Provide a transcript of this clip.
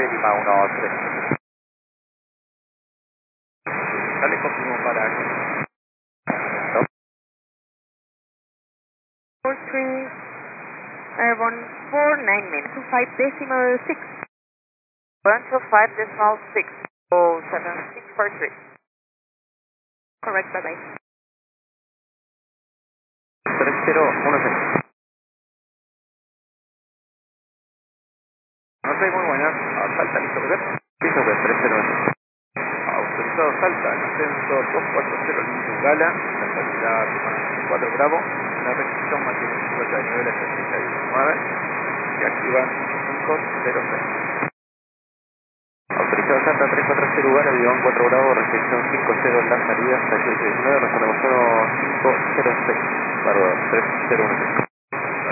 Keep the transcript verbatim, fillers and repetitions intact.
Lima uno tres. Dale, confirmo para aquí. four three, Airborne four nine min, two five decimal six. one two five decimal six. Oh, seven six four three. Correct, bye bye. tres cero uno seis. No sé, muy buenas. Ah, salta, listo, ¿ver? Listo, que tres cero uno seis. Autorizado salta, ascenso dos cuatro cero, Lincoln Gala, la salida cuatro Bravo, la restricción mantiene cincuenta de nivel a setenta y nueve y activan cinco cero seis. Autorizado salta tres cuatro cero Gala, avión cuatro Bravo, restricción cinco cero, la salida hasta el diecinueve, respondemos cinco cero seis, perdón, tres cero uno seis.